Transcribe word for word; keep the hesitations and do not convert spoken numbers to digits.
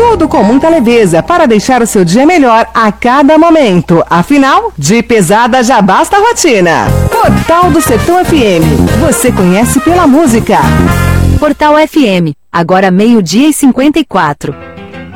Tudo com muita leveza para deixar o seu dia melhor a cada momento. Afinal, de pesada já basta a rotina. Portal do Sertão F M. Você conhece pela música. Portal F M. Agora meio-dia e cinquenta e quatro.